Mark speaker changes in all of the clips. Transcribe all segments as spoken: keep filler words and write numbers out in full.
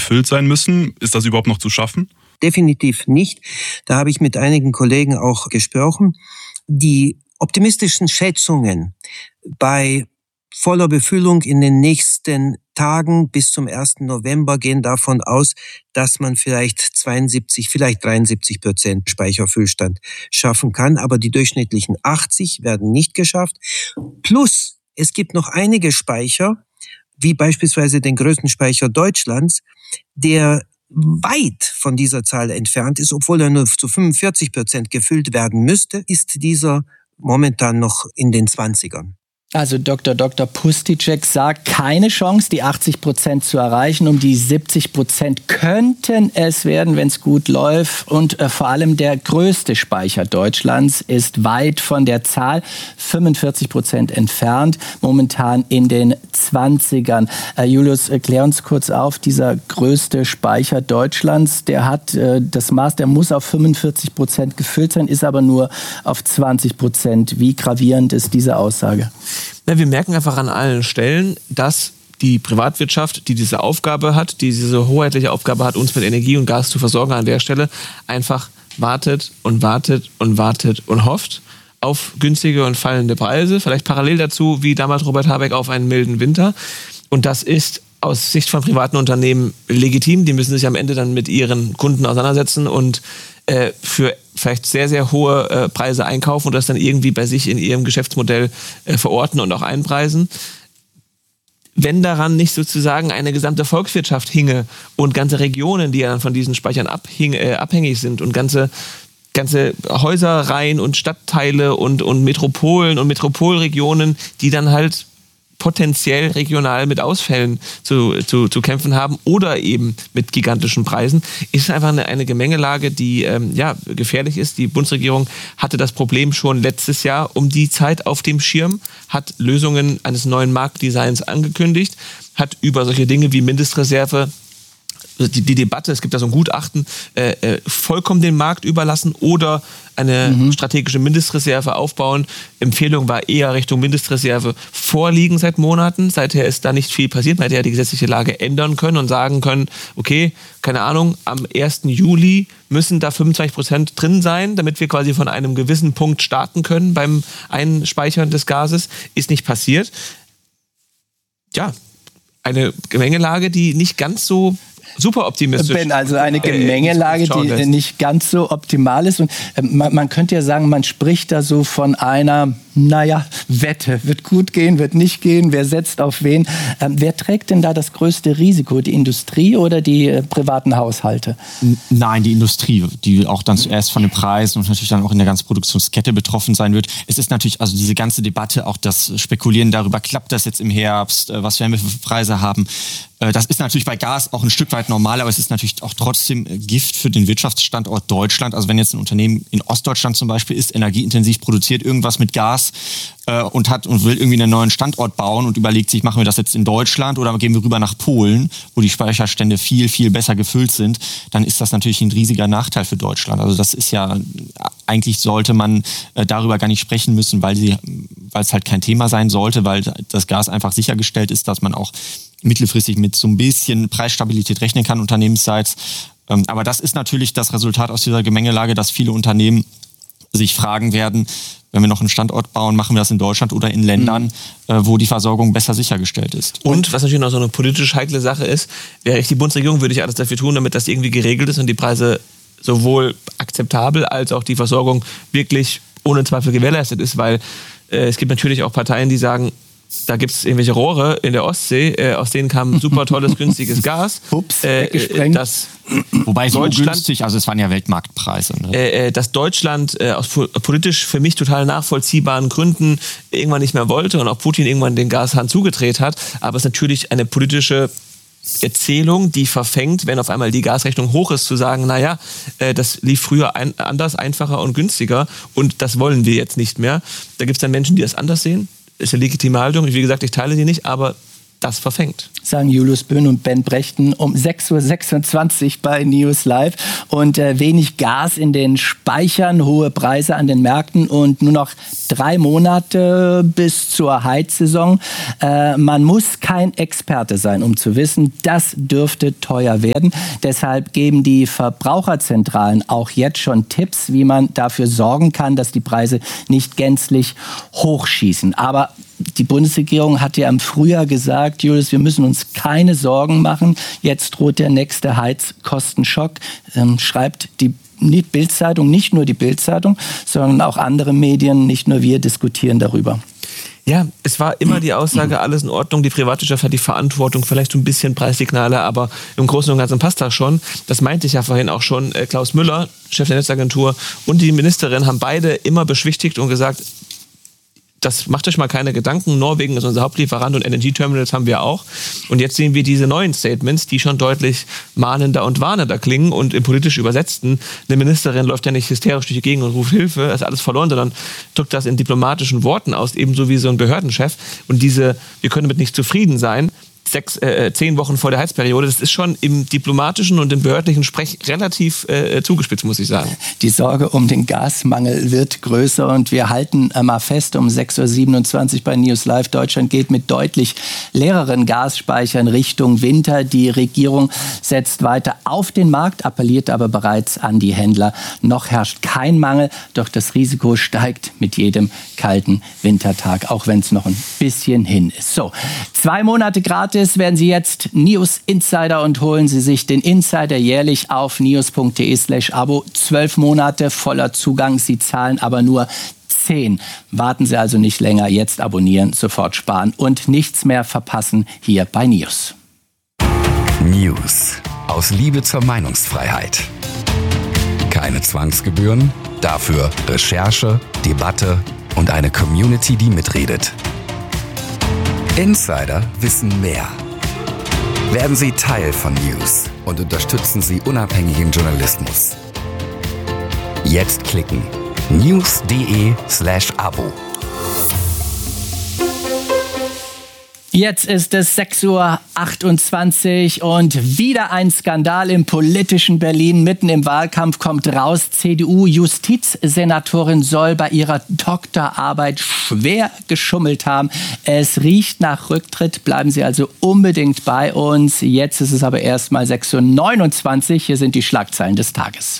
Speaker 1: gefüllt sein müssen. Ist das überhaupt noch zu schaffen?
Speaker 2: Definitiv nicht. Da habe ich mit einigen Kollegen auch gesprochen. Die optimistischen Schätzungen bei voller Befüllung in den nächsten Tagen bis zum ersten November gehen davon aus, dass man vielleicht zweiundsiebzig, vielleicht dreiundsiebzig Prozent Speicherfüllstand schaffen kann. Aber die durchschnittlichen achtzig werden nicht geschafft. Plus, es gibt noch einige Speicher, wie beispielsweise den größten Speicher Deutschlands, der weit von dieser Zahl entfernt ist, obwohl er nur zu fünfundvierzig Prozent gefüllt werden müsste, ist dieser momentan noch in den zwanzigern.
Speaker 3: Also Doktor Doktor Pusticek sagt, keine Chance, die achtzig Prozent zu erreichen. Um die siebzig Prozent könnten es werden, wenn es gut läuft. Und äh, vor allem der größte Speicher Deutschlands ist weit von der Zahl, fünfundvierzig Prozent entfernt, momentan in den zwanzigern. Äh, Julius, klär uns kurz auf, dieser größte Speicher Deutschlands, der hat äh, das Maß, der muss auf fünfundvierzig Prozent gefüllt sein, ist aber nur auf zwanzig Prozent. Wie gravierend ist diese Aussage?
Speaker 4: Na, wir merken einfach an allen Stellen, dass die Privatwirtschaft, die diese Aufgabe hat, die diese hoheitliche Aufgabe hat, uns mit Energie und Gas zu versorgen, an der Stelle einfach wartet und wartet und wartet und hofft auf günstige und fallende Preise. Vielleicht parallel dazu, wie damals Robert Habeck, auf einen milden Winter. Und das ist aus Sicht von privaten Unternehmen legitim. Die müssen sich am Ende dann mit ihren Kunden auseinandersetzen und äh, für vielleicht sehr, sehr hohe äh, Preise einkaufen und das dann irgendwie bei sich in ihrem Geschäftsmodell äh, verorten und auch einpreisen. Wenn daran nicht sozusagen eine gesamte Volkswirtschaft hinge und ganze Regionen, die ja dann von diesen Speichern abhing, äh, abhängig sind und ganze, ganze Häuserreihen und Stadtteile und, und Metropolen und Metropolregionen, die dann halt potenziell regional mit Ausfällen zu, zu, zu kämpfen haben oder eben mit gigantischen Preisen, ist einfach eine, eine Gemengelage, die ähm, ja, gefährlich ist. Die Bundesregierung hatte das Problem schon letztes Jahr um die Zeit auf dem Schirm, hat Lösungen eines neuen Marktdesigns angekündigt, hat über solche Dinge wie Mindestreserve Die, die Debatte, es gibt da so ein Gutachten, äh, äh, vollkommen den Markt überlassen oder eine mhm. strategische Mindestreserve aufbauen. Empfehlung war eher Richtung Mindestreserve vorliegen seit Monaten. Seither ist da nicht viel passiert. Man hätte ja die gesetzliche Lage ändern können und sagen können, okay, keine Ahnung, am ersten Juli müssen da fünfundzwanzig Prozent drin sein, damit wir quasi von einem gewissen Punkt starten können beim Einspeichern des Gases. Ist nicht passiert. Ja, eine Gemengelage, die nicht ganz so super optimistisch.
Speaker 3: Ben, also eine Gemengelage, äh, die nicht ganz so optimal ist. Und äh, man, man könnte ja sagen, man spricht da so von einer, naja, Wette. Wird gut gehen, wird nicht gehen, wer setzt auf wen. Ähm, wer trägt denn da das größte Risiko? Die Industrie oder die äh, privaten Haushalte?
Speaker 5: Nein, die Industrie, die auch dann zuerst von den Preisen und natürlich dann auch in der ganzen Produktionskette betroffen sein wird. Es ist natürlich, also diese ganze Debatte, auch das Spekulieren darüber, klappt das jetzt im Herbst, äh, was werden wir für Preise haben. Das ist natürlich bei Gas auch ein Stück weit normal, aber es ist natürlich auch trotzdem Gift für den Wirtschaftsstandort Deutschland. Also wenn jetzt ein Unternehmen in Ostdeutschland zum Beispiel ist, energieintensiv produziert irgendwas mit Gas äh, und hat und will irgendwie einen neuen Standort bauen und überlegt sich, machen wir das jetzt in Deutschland oder gehen wir rüber nach Polen, wo die Speicherstände viel, viel besser gefüllt sind, dann ist das natürlich ein riesiger Nachteil für Deutschland. Also das ist ja, eigentlich sollte man äh, darüber gar nicht sprechen müssen, weil sie, weil es halt kein Thema sein sollte, weil das Gas einfach sichergestellt ist, dass man auch mittelfristig mit so ein bisschen Preisstabilität rechnen kann unternehmensseits. Aber das ist natürlich das Resultat aus dieser Gemengelage, dass viele Unternehmen sich fragen werden, wenn wir noch einen Standort bauen, machen wir das in Deutschland oder in Ländern, mhm. wo die Versorgung besser sichergestellt ist.
Speaker 4: Und was natürlich noch so eine politisch heikle Sache ist, wäre ich die Bundesregierung, würde ich alles dafür tun, damit das irgendwie geregelt ist und die Preise sowohl akzeptabel als auch die Versorgung wirklich ohne Zweifel gewährleistet ist, weil äh, es gibt natürlich auch Parteien, die sagen, da gibt es irgendwelche Rohre in der Ostsee, äh, aus denen kam super tolles, günstiges Gas.
Speaker 3: Ups,
Speaker 4: äh, das
Speaker 5: Wobei so
Speaker 4: Deutschland,
Speaker 5: günstig, also es waren ja Weltmarktpreise. Ne?
Speaker 4: Äh, dass Deutschland äh, aus politisch für mich total nachvollziehbaren Gründen irgendwann nicht mehr wollte und auch Putin irgendwann den Gashahn zugedreht hat. Aber es ist natürlich eine politische Erzählung, die verfängt, wenn auf einmal die Gasrechnung hoch ist, zu sagen, naja, äh, das lief früher ein, anders, einfacher und günstiger und das wollen wir jetzt nicht mehr. Da gibt es dann Menschen, die das anders sehen. Ist eine legitime Haltung. Wie gesagt, ich teile die nicht, aber das verfängt.
Speaker 3: Sagen Julius Böhn und Ben Brechten um sechs Uhr sechsundzwanzig bei News Live. Und äh, wenig Gas in den Speichern, hohe Preise an den Märkten und nur noch drei Monate bis zur Heizsaison. Äh, man muss kein Experte sein, um zu wissen, das dürfte teuer werden. Deshalb geben die Verbraucherzentralen auch jetzt schon Tipps, wie man dafür sorgen kann, dass die Preise nicht gänzlich hochschießen. Aber die Bundesregierung hat ja im Frühjahr gesagt, Julius, wir müssen uns keine Sorgen machen. Jetzt droht der nächste Heizkostenschock, ähm, schreibt die Bild-Zeitung, nicht nur die Bild-Zeitung, sondern auch andere Medien, nicht nur wir diskutieren darüber.
Speaker 4: Ja, es war immer die Aussage, alles in Ordnung, die Privatwirtschaft hat die Verantwortung, vielleicht so ein bisschen Preissignale, aber im Großen und Ganzen passt das schon. Das meinte ich ja vorhin auch schon. Klaus Müller, Chef der Netzagentur, und die Ministerin haben beide immer beschwichtigt und gesagt, das macht euch mal keine Gedanken. Norwegen ist unser Hauptlieferant und L N G-Terminals haben wir auch. Und jetzt sehen wir diese neuen Statements, die schon deutlich mahnender und warnender klingen und im politisch Übersetzten. Eine Ministerin läuft ja nicht hysterisch durch die Gegend und ruft Hilfe, ist alles verloren, sondern drückt das in diplomatischen Worten aus, ebenso wie so ein Behördenchef. Und diese, wir können damit nicht zufrieden sein, sechs, äh, zehn Wochen vor der Heizperiode, das ist schon im diplomatischen und im behördlichen Sprech relativ äh, zugespitzt, muss ich sagen.
Speaker 3: Die Sorge um den Gasmangel wird größer und wir halten äh, mal fest, um sechs Uhr siebenundzwanzig bei News Live, Deutschland geht mit deutlich leereren Gasspeichern Richtung Winter. Die Regierung setzt weiter auf den Markt, appelliert aber bereits an die Händler. Noch herrscht kein Mangel, doch das Risiko steigt mit jedem kalten Wintertag, auch wenn es noch ein bisschen hin ist. So, zwei Monate gratis werden Sie jetzt News Insider und holen Sie sich den Insider jährlich auf news.de slash Abo. Zwölf Monate voller Zugang. Sie zahlen aber nur zehn. Warten Sie also nicht länger. Jetzt abonnieren, sofort sparen und nichts mehr verpassen hier bei News.
Speaker 6: News aus Liebe zur Meinungsfreiheit. Keine Zwangsgebühren, dafür Recherche, Debatte und eine Community, die mitredet. Insider wissen mehr. Werden Sie Teil von News und unterstützen Sie unabhängigen Journalismus. Jetzt klicken news.de slash Abo.
Speaker 3: Jetzt ist es sechs Uhr achtundzwanzig und wieder ein Skandal im politischen Berlin. Mitten im Wahlkampf kommt raus, C D U-Justizsenatorin soll bei ihrer Doktorarbeit schwer geschummelt haben. Es riecht nach Rücktritt. Bleiben Sie also unbedingt bei uns. Jetzt ist es aber erst mal sechs Uhr neunundzwanzig. Hier sind die Schlagzeilen des Tages.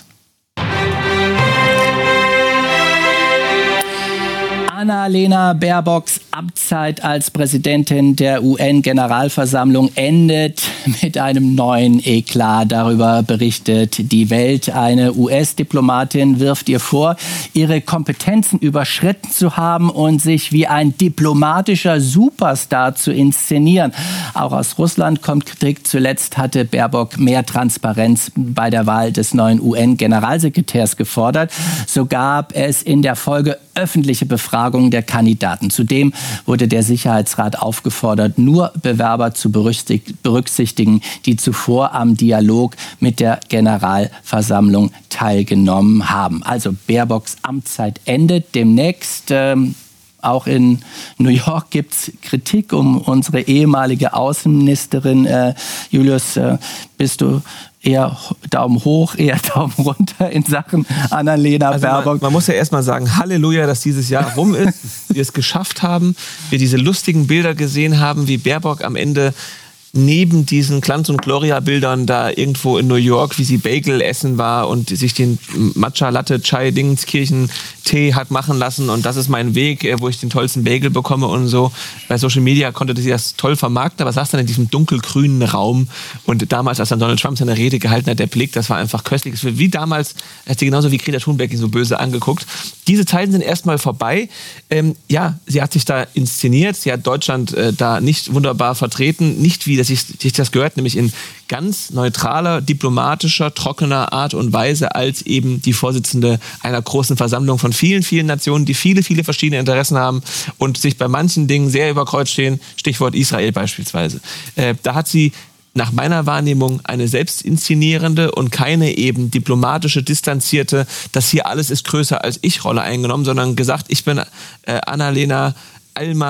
Speaker 3: Annalena Baerbocks Amtszeit als Präsidentin der U N-Generalversammlung endet mit einem neuen Eklat. Darüber berichtet die Welt. Eine U S-Diplomatin wirft ihr vor, ihre Kompetenzen überschritten zu haben und sich wie ein diplomatischer Superstar zu inszenieren. Auch aus Russland kommt Kritik. Zuletzt hatte Baerbock mehr Transparenz bei der Wahl des neuen U N-Generalsekretärs gefordert. So gab es in der Folge öffentliche Befragungen der Kandidaten. Zudem wurde der Sicherheitsrat aufgefordert, nur Bewerber zu berücksichtigen, die zuvor am Dialog mit der Generalversammlung teilgenommen haben. Also Baerbocks Amtszeit endet demnächst. Ähm, Auch in New York gibt es Kritik um unsere ehemalige Außenministerin. Äh, Julius, äh, bist du eher Daumen hoch, eher Daumen runter in Sachen Annalena
Speaker 4: also
Speaker 3: Baerbock?
Speaker 4: Man, man muss ja erstmal sagen, Halleluja, dass dieses Jahr rum ist, wir es geschafft haben, wir diese lustigen Bilder gesehen haben, wie Baerbock am Ende neben diesen Glanz- und Gloria-Bildern da irgendwo in New York, wie sie Bagel essen war und sich den Matcha-Latte, Chai, Dingenskirchen, Tee hat machen lassen und das ist mein Weg, wo ich den tollsten Bagel bekomme und so. Bei Social Media konnte sie das toll vermarkten, aber saß dann in diesem dunkelgrünen Raum und damals, als dann Donald Trump seine Rede gehalten hat, der Blick, das war einfach köstlich. Es wird wie damals, hat sie genauso wie Greta Thunberg ihn so böse angeguckt. Diese Zeiten sind erstmal vorbei. Ähm, ja, sie hat sich da inszeniert, sie hat Deutschland äh, da nicht wunderbar vertreten, nicht wie das sich, sich das gehört, nämlich in ganz neutraler, diplomatischer, trockener Art und Weise als eben die Vorsitzende einer großen Versammlung von vielen, vielen Nationen, die viele, viele verschiedene Interessen haben und sich bei manchen Dingen sehr überkreuzt stehen, Stichwort Israel beispielsweise. Äh, da hat sie nach meiner Wahrnehmung eine selbstinszenierende und keine eben diplomatische, distanzierte, das hier alles ist größer als ich Rolle eingenommen, sondern gesagt, ich bin äh, Annalena Alma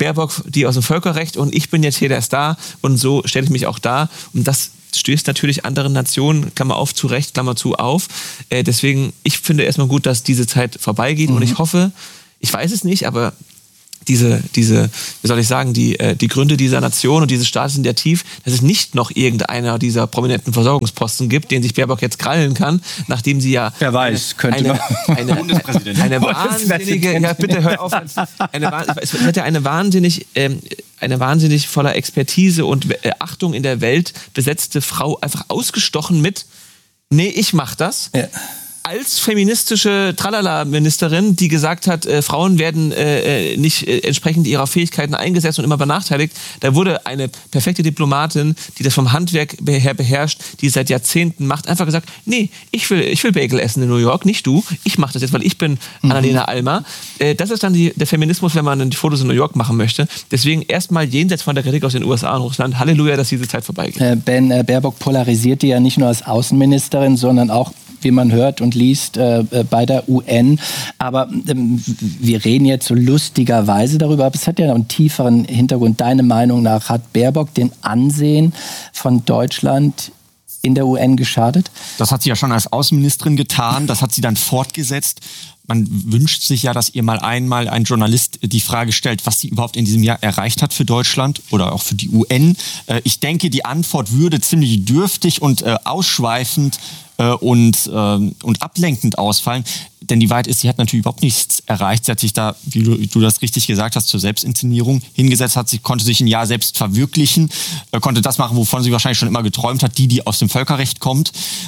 Speaker 4: Baerbock, die aus dem Völkerrecht und ich bin jetzt hier der Star und so stelle ich mich auch dar. Und das stößt natürlich anderen Nationen, Klammer auf, zu Recht, Klammer zu, auf. Äh, deswegen, ich finde erstmal gut, dass diese Zeit vorbeigeht mhm. und ich hoffe, ich weiß es nicht, aber diese, diese, wie soll ich sagen, die, äh, die Gründe dieser Nation und dieses Staates sind ja tief, dass es nicht noch irgendeiner dieser prominenten Versorgungsposten gibt, den sich Baerbock jetzt krallen kann, nachdem sie ja
Speaker 3: Wer weiß, könnte
Speaker 4: eine,
Speaker 3: noch.
Speaker 4: eine, eine, eine wahnsinnige, ja bitte hör auf, eine, es wird ja eine wahnsinnig, ähm, eine wahnsinnig voller Expertise und äh, Achtung in der Welt besetzte Frau einfach ausgestochen mit, nee, ich mach das. Ja. Als feministische Tralala-Ministerin, die gesagt hat, äh, Frauen werden äh, nicht äh, entsprechend ihrer Fähigkeiten eingesetzt und immer benachteiligt, da wurde eine perfekte Diplomatin, die das vom Handwerk her beherrscht, die es seit Jahrzehnten macht, einfach gesagt, nee, ich will, ich will Bagel essen in New York, nicht du, ich mache das jetzt, weil ich bin mhm. Annalena Alma. Äh, das ist dann die, der Feminismus, wenn man dann die Fotos in New York machen möchte. Deswegen erstmal jenseits von der Kritik aus den U S A und Russland, Halleluja, dass diese Zeit vorbeigeht.
Speaker 3: Äh, Ben äh, Baerbock polarisierte ja nicht nur als Außenministerin, sondern auch, wie man hört und liest, äh, bei der U N. Aber ähm, wir reden jetzt so lustigerweise darüber, aber es hat ja noch einen tieferen Hintergrund. Deine Meinung nach, hat Baerbock den Ansehen von Deutschland in der U N geschadet?
Speaker 5: Das hat sie ja schon als Außenministerin getan, das hat sie dann fortgesetzt. Man wünscht sich ja, dass ihr mal einmal ein Journalist die Frage stellt, was sie überhaupt in diesem Jahr erreicht hat für Deutschland oder auch für die U N. Ich denke, die Antwort würde ziemlich dürftig und ausschweifend und, und ablenkend ausfallen. Denn die Wahrheit ist, sie hat natürlich überhaupt nichts erreicht. Sie hat sich da, wie du, du das richtig gesagt hast, zur Selbstinszenierung hingesetzt, hat, sie konnte sich ein Jahr selbst verwirklichen, konnte das machen, wovon sie wahrscheinlich schon immer geträumt hat, die, die aus dem Völkerrecht kommt.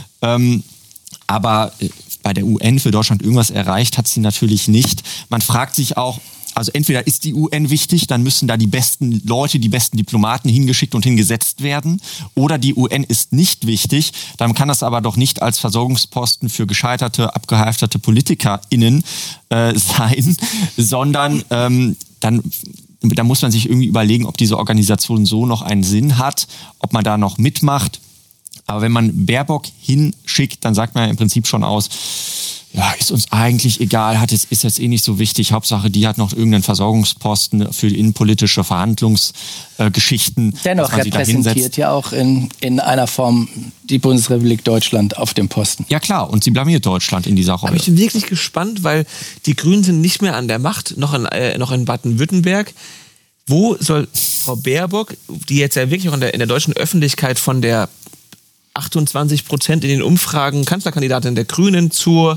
Speaker 5: Aber bei der U N für Deutschland irgendwas erreicht hat sie natürlich nicht. Man fragt sich auch, also entweder ist die U N wichtig, dann müssen da die besten Leute, die besten Diplomaten hingeschickt und hingesetzt werden. Oder die U N ist nicht wichtig, dann kann das aber doch nicht als Versorgungsposten für gescheiterte, abgehalfterte PolitikerInnen äh, sein, sondern ähm, dann, da muss man sich irgendwie überlegen, ob diese Organisation so noch einen Sinn hat, ob man da noch mitmacht. Aber wenn man Baerbock hinschickt, dann sagt man ja im Prinzip schon aus, ja, ist uns eigentlich egal, hat jetzt, ist jetzt eh nicht so wichtig. Hauptsache, die hat noch irgendeinen Versorgungsposten für innenpolitische Verhandlungsgeschichten. Äh,
Speaker 3: Dennoch repräsentiert ja auch in, in einer Form die Bundesrepublik Deutschland auf dem Posten.
Speaker 5: Ja klar, und sie blamiert Deutschland in dieser Rolle.
Speaker 4: Aber ich bin wirklich gespannt, weil die Grünen sind nicht mehr an der Macht, noch in, äh, noch in Baden-Württemberg. Wo soll Frau Baerbock, die jetzt ja wirklich auch in der, in der deutschen Öffentlichkeit von der achtundzwanzig Prozent in den Umfragen Kanzlerkandidatin der Grünen zur,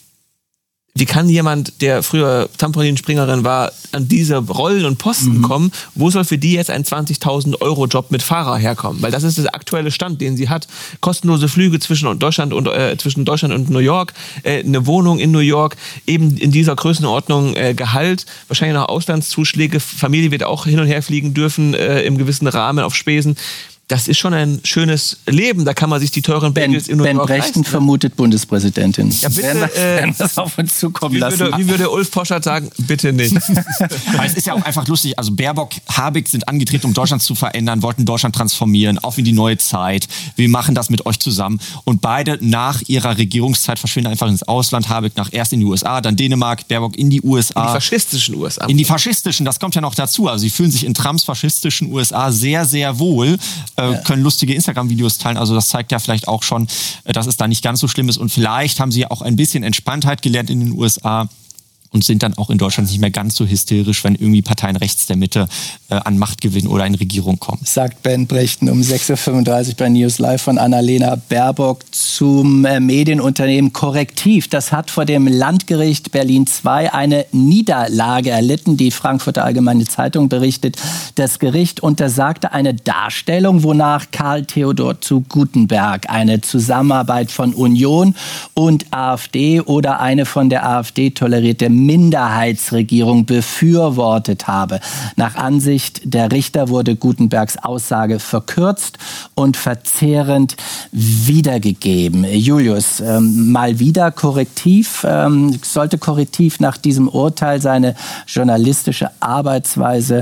Speaker 4: wie kann jemand, der früher Trampolinspringerin war, an diese Rollen und Posten mhm. kommen? Wo soll für die jetzt ein zwanzigtausend Euro Job mit Fahrer herkommen? Weil das ist der aktuelle Stand, den sie hat. Kostenlose Flüge zwischen Deutschland und, äh, zwischen Deutschland und New York, äh, eine Wohnung in New York, eben in dieser Größenordnung äh, Gehalt, wahrscheinlich noch Auslandszuschläge, Familie wird auch hin und her fliegen dürfen äh, im gewissen Rahmen auf Spesen. Das ist schon ein schönes Leben. Da kann man sich die teuren Bagels in New York leisten.
Speaker 3: Ben Brechten vermutet Bundespräsidentin.
Speaker 4: Ja, bitte,
Speaker 3: werden,
Speaker 4: äh,
Speaker 3: werden das auf uns zukommen
Speaker 4: wie
Speaker 3: lassen.
Speaker 4: Würde, wie würde Ulf Poschardt sagen? Bitte nicht.
Speaker 5: Aber es ist ja auch einfach lustig. Also Baerbock, Habeck sind angetreten, um Deutschland zu verändern, wollten Deutschland transformieren, auf in die neue Zeit. Wir machen das mit euch zusammen. Und beide nach ihrer Regierungszeit verschwinden einfach ins Ausland. Habeck nach erst in die U S A, dann Dänemark, Baerbock in die U S A.
Speaker 4: In die faschistischen U S A.
Speaker 5: In die faschistischen, das kommt ja noch dazu. Also sie fühlen sich in Trumps faschistischen U S A sehr, sehr wohl, äh, ja. können lustige Instagram-Videos teilen. Also das zeigt ja vielleicht auch schon, dass es da nicht ganz so schlimm ist. Und vielleicht haben sie auch ein bisschen Entspanntheit gelernt in den U S A und sind dann auch in Deutschland nicht mehr ganz so hysterisch, wenn irgendwie Parteien rechts der Mitte äh, an Macht gewinnen oder in Regierung kommen.
Speaker 3: Sagt Ben Brechten um sechs Uhr fünfunddreißig bei News Live von Annalena Baerbock zum äh, Medienunternehmen Correctiv. Das hat vor dem Landgericht Berlin zwei eine Niederlage erlitten. Die Frankfurter Allgemeine Zeitung berichtet, das Gericht untersagte eine Darstellung, wonach Karl Theodor zu Guttenberg eine Zusammenarbeit von Union und AfD oder eine von der AfD tolerierte Minderheitsregierung befürwortet habe. Nach Ansicht der Richter wurde Guttenbergs Aussage verkürzt und verzehrend wiedergegeben. Julius, ähm, mal wieder Correctiv. Ähm, sollte Correctiv nach diesem Urteil seine journalistische Arbeitsweise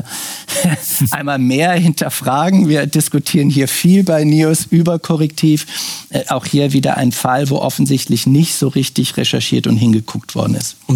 Speaker 3: einmal mehr hinterfragen? Wir diskutieren hier viel bei News über Correctiv. Äh, auch hier wieder ein Fall, wo offensichtlich nicht so richtig recherchiert und hingeguckt worden ist.
Speaker 4: Um den nächsten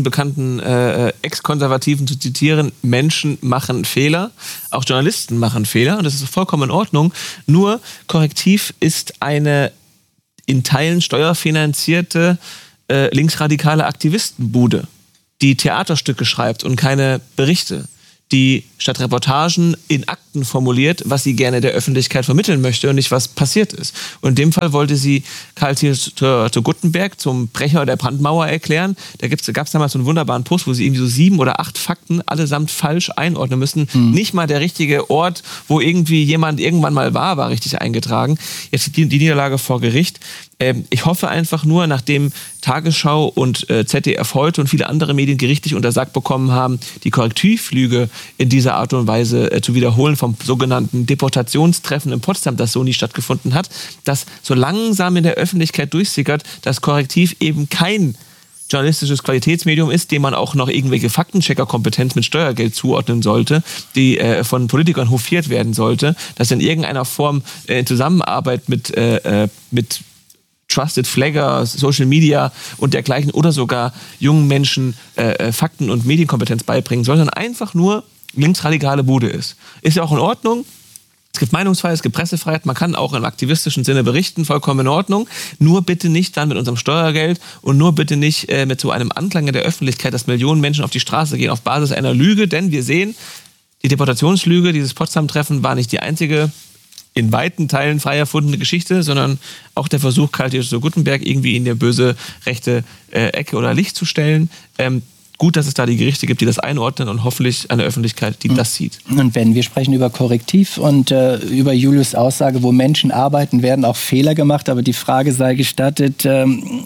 Speaker 4: bekannten äh, Ex-Konservativen zu zitieren, Menschen machen Fehler, auch Journalisten machen Fehler und das ist vollkommen in Ordnung. Nur Korrektiv ist eine in Teilen steuerfinanzierte äh, linksradikale Aktivistenbude, die Theaterstücke schreibt und keine Berichte, die statt Reportagen in Akten formuliert, was sie gerne der Öffentlichkeit vermitteln möchte und nicht, was passiert ist. Und in dem Fall wollte sie Karl Theodor zu Guttenberg zum Brecher der Brandmauer erklären. Da gab es damals so einen wunderbaren Post, wo sie irgendwie so sieben oder acht Fakten allesamt falsch einordnen müssen. Mhm. Nicht mal der richtige Ort, wo irgendwie jemand irgendwann mal war, war richtig eingetragen. Jetzt die, die Niederlage vor Gericht. Ähm, ich hoffe einfach nur, nachdem Tagesschau und äh, Z D F heute und viele andere Medien gerichtlich untersagt bekommen haben, die Korrektivlüge in dieser Art und Weise äh, zu wiederholen vom sogenannten Deportationstreffen in Potsdam, das so nie stattgefunden hat, dass so langsam in der Öffentlichkeit durchsickert, dass Korrektiv eben kein journalistisches Qualitätsmedium ist, dem man auch noch irgendwelche Faktencheckerkompetenz mit Steuergeld zuordnen sollte, die äh, von Politikern hofiert werden sollte, dass in irgendeiner Form äh, in Zusammenarbeit mit, äh, mit Trusted Flagger, Social Media und dergleichen oder sogar jungen Menschen äh, Fakten- und Medienkompetenz beibringen, sondern einfach nur linksradikale Bude ist. Ist ja auch in Ordnung. Es gibt Meinungsfreiheit, es gibt Pressefreiheit, man kann auch im aktivistischen Sinne berichten, vollkommen in Ordnung. Nur bitte nicht dann mit unserem Steuergeld und nur bitte nicht äh, mit so einem Anklang in der Öffentlichkeit, dass Millionen Menschen auf die Straße gehen auf Basis einer Lüge, denn wir sehen, die Deportationslüge, dieses Potsdam-Treffen war nicht die einzige in weiten Teilen frei erfundene Geschichte, sondern auch der Versuch, Karl Theodor zu Guttenberg irgendwie in der böse rechte äh, Ecke oder Licht zu stellen. Ähm, gut, dass es da die Gerichte gibt, die das einordnen und hoffentlich eine Öffentlichkeit, die das sieht.
Speaker 3: Und wenn wir sprechen über Korrektiv und äh, über Julius' Aussage, wo Menschen arbeiten, werden auch Fehler gemacht, aber die Frage sei gestattet, ähm,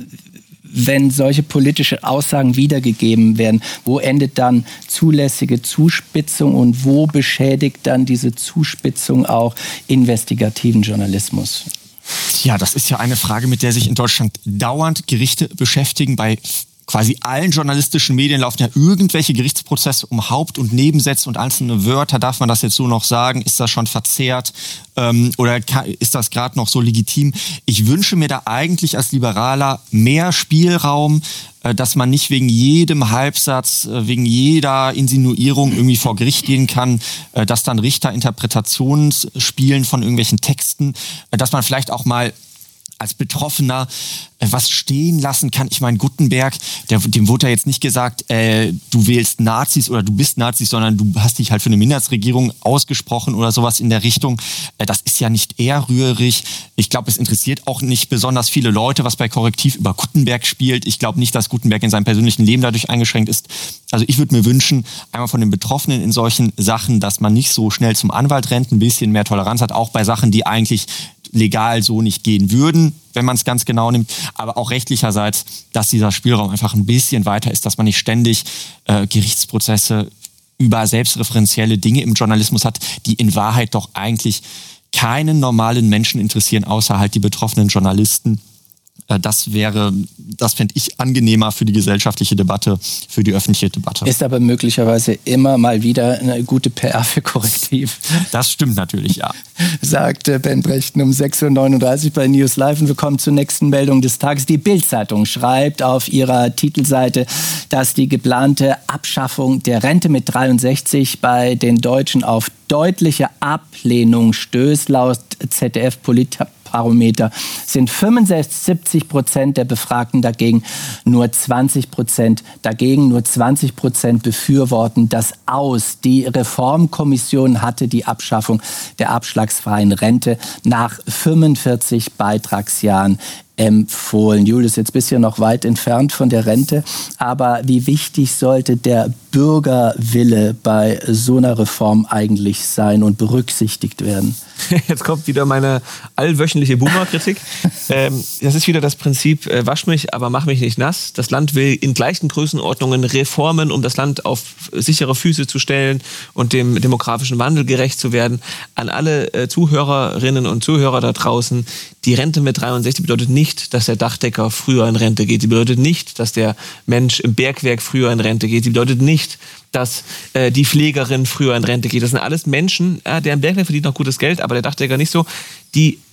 Speaker 3: wenn solche politische Aussagen wiedergegeben werden, wo endet dann zulässige Zuspitzung und wo beschädigt dann diese Zuspitzung auch investigativen Journalismus?
Speaker 5: Ja, das ist ja eine Frage, mit der sich in Deutschland dauernd Gerichte beschäftigen. Bei quasi allen journalistischen Medien laufen ja irgendwelche Gerichtsprozesse um Haupt- und Nebensätze und einzelne Wörter. Darf man das jetzt so noch sagen? Ist das schon verzerrt? Ähm, oder kann, ist das gerade noch so legitim? Ich wünsche mir da eigentlich als Liberaler mehr Spielraum, äh, dass man nicht wegen jedem Halbsatz, äh, wegen jeder Insinuierung irgendwie vor Gericht gehen kann, äh, dass dann Richter Interpretationen spielen von irgendwelchen Texten, äh, dass man vielleicht auch mal als Betroffener äh, was stehen lassen kann. Ich meine, Guttenberg, der, dem wurde ja jetzt nicht gesagt, äh, du wählst Nazis oder du bist Nazis, sondern du hast dich halt für eine Minderheitsregierung ausgesprochen oder sowas in der Richtung. Äh, das ist ja nicht eher rührig. Ich glaube, es interessiert auch nicht besonders viele Leute, was bei Korrektiv über Guttenberg spielt. Ich glaube nicht, dass Guttenberg in seinem persönlichen Leben dadurch eingeschränkt ist. Also ich würde mir wünschen, einmal von den Betroffenen in solchen Sachen, dass man nicht so schnell zum Anwalt rennt, ein bisschen mehr Toleranz hat, auch bei Sachen, die eigentlich legal so nicht gehen würden, wenn man es ganz genau nimmt, aber auch rechtlicherseits, dass dieser Spielraum einfach ein bisschen weiter ist, dass man nicht ständig äh, Gerichtsprozesse über selbstreferenzielle Dinge im Journalismus hat, die in Wahrheit doch eigentlich keinen normalen Menschen interessieren, außer halt die betroffenen Journalisten. Das wäre, das fände ich angenehmer für die gesellschaftliche Debatte, für die öffentliche Debatte.
Speaker 3: Ist aber möglicherweise immer mal wieder eine gute P R für Korrektiv.
Speaker 5: Das stimmt natürlich, ja.
Speaker 3: Sagt Ben Brechten um sechs Uhr neununddreißig bei News Live. Und wir kommen zur nächsten Meldung des Tages. Die Bild-Zeitung schreibt auf ihrer Titelseite, dass die geplante Abschaffung der Rente mit dreiundsechzig bei den Deutschen auf deutliche Ablehnung stößt. Laut Z D F-Politbarometer sind fünfundsiebzig Prozent der Befragten dagegen, nur zwanzig Prozent dagegen, nur zwanzig Prozent befürworten das Aus. Die Reformkommission hatte die Abschaffung der abschlagsfreien Rente nach fünfundvierzig Beitragsjahren empfohlen. Julius, jetzt bist du ja noch weit entfernt von der Rente, aber wie wichtig sollte der Bürgerwille bei so einer Reform eigentlich sein und berücksichtigt werden?
Speaker 4: Jetzt kommt wieder meine allwöchentliche Boomer-Kritik. ähm, das ist wieder das Prinzip, äh, wasch mich, aber mach mich nicht nass. Das Land will in gleichen Größenordnungen Reformen, um das Land auf sichere Füße zu stellen und dem demografischen Wandel gerecht zu werden. An alle äh, Zuhörerinnen und Zuhörer da draußen, die Rente mit dreiundsechzig bedeutet nicht, dass der Dachdecker früher in Rente geht. Sie bedeutet nicht, dass der Mensch im Bergwerk früher in Rente geht. Sie bedeutet nicht, dass äh, die Pflegerin früher in Rente geht. Das sind alles Menschen, äh, der im Bergwerk verdient noch gutes Geld, aber der Dachdecker nicht so. Die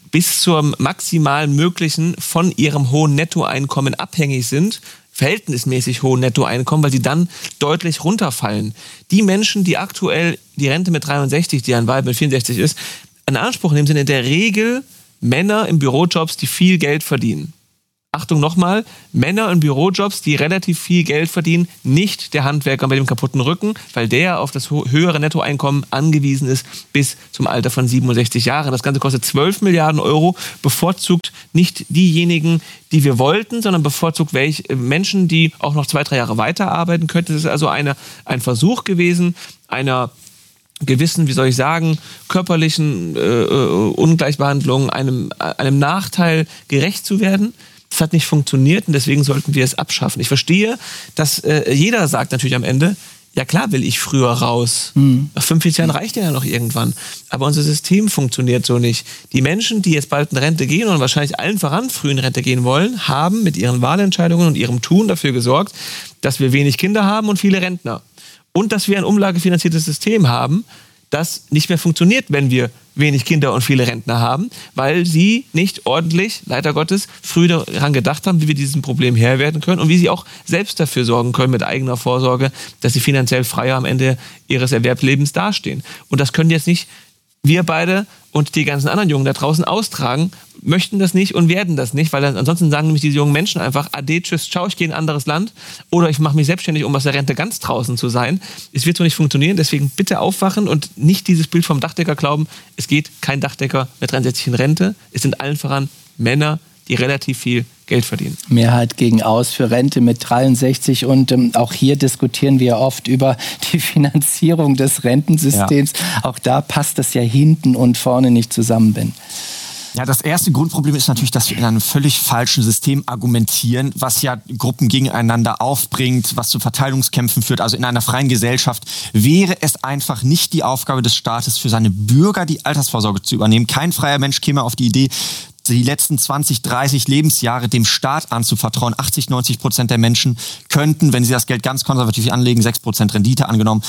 Speaker 4: bis zum maximal möglichen von ihrem hohen Nettoeinkommen abhängig sind, verhältnismäßig hohen Nettoeinkommen, weil sie dann deutlich runterfallen. Die Menschen, die aktuell die Rente mit dreiundsechzig, die ein Weib mit vierundsechzig ist, in Anspruch nehmen, sind in der Regel Männer in Bürojobs, die viel Geld verdienen. Achtung nochmal, Männer in Bürojobs, die relativ viel Geld verdienen, nicht der Handwerker mit dem kaputten Rücken, weil der auf das höhere Nettoeinkommen angewiesen ist bis zum Alter von siebenundsechzig Jahren. Das Ganze kostet zwölf Milliarden Euro, bevorzugt nicht diejenigen, die wir wollten, sondern bevorzugt welche Menschen, die auch noch zwei, drei Jahre weiterarbeiten könnten. Das ist also eine, ein Versuch gewesen, einer gewissen, wie soll ich sagen, körperlichen äh, Ungleichbehandlung, einem, einem Nachteil gerecht zu werden. Das hat nicht funktioniert und deswegen sollten wir es abschaffen. Ich verstehe, dass äh, jeder sagt natürlich am Ende, ja klar will ich früher raus. Mhm. Nach fünfundvierzig Jahren reicht ja noch irgendwann. Aber unser System funktioniert so nicht. Die Menschen, die jetzt bald in Rente gehen und wahrscheinlich allen voran früh in Rente gehen wollen, haben mit ihren Wahlentscheidungen und ihrem Tun dafür gesorgt, dass wir wenig Kinder haben und viele Rentner. Und dass wir ein umlagefinanziertes System haben, das nicht mehr funktioniert, wenn wir wenig Kinder und viele Rentner haben, weil sie nicht ordentlich, leider Gottes, früh daran gedacht haben, wie wir diesem Problem Herr werden können und wie sie auch selbst dafür sorgen können mit eigener Vorsorge, dass sie finanziell freier am Ende ihres Erwerblebens dastehen. Und das können jetzt nicht wir beide und die ganzen anderen Jungen da draußen austragen, möchten das nicht und werden das nicht, weil dann, ansonsten sagen nämlich diese jungen Menschen einfach, ade, tschüss, ciao, ich gehe in ein anderes Land oder ich mache mich selbstständig, um aus der Rente ganz draußen zu sein. Es wird so nicht funktionieren, deswegen bitte aufwachen und nicht dieses Bild vom Dachdecker glauben, es geht kein Dachdecker mit dreiundsechzig in Rente, es sind allen voran Männer, die relativ viel Geld verdienen.
Speaker 3: Mehrheit gegen Aus für Rente mit dreiundsechzig und ähm, auch hier diskutieren wir oft über die Finanzierung des Rentensystems. Ja. Auch da passt das ja hinten und vorne nicht zusammen, Ben.
Speaker 5: Ja, das erste Grundproblem ist natürlich, dass wir in einem völlig falschen System argumentieren, was ja Gruppen gegeneinander aufbringt, was zu Verteilungskämpfen führt. Also in einer freien Gesellschaft wäre es einfach nicht die Aufgabe des Staates, für seine Bürger die Altersvorsorge zu übernehmen. Kein freier Mensch käme auf die Idee, die letzten zwanzig, dreißig Lebensjahre dem Staat anzuvertrauen. achtzig, neunzig Prozent der Menschen könnten, wenn sie das Geld ganz konservativ anlegen, sechs Prozent Rendite angenommen,